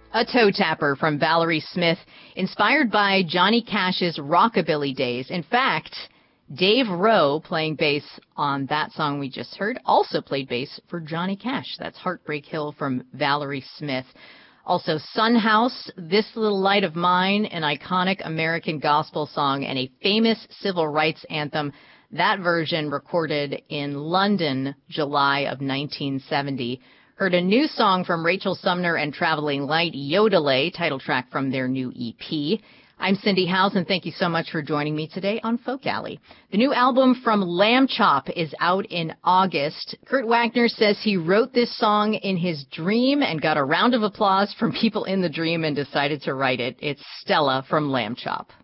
A Toe Tapper from Valerie Smith, inspired by Johnny Cash's rockabilly days. In fact, Dave Rowe, playing bass on that song we just heard, also played bass for Johnny Cash. That's Heartbreak Hill from Valerie Smith. Also, Son House, This Little Light of Mine, an iconic American gospel song and a famous civil rights anthem. That version recorded in London, July of 1970. Heard a new song from Rachel Sumner and Traveling Light, Yodelay, title track from their new EP. I'm Cindy Howes, and thank you so much for joining me today on Folk Alley. The new album from Lamb Chop is out in August. Kurt Wagner says he wrote this song in his dream and got a round of applause from people in the dream and decided to write it. It's Stella from Lamb Chop.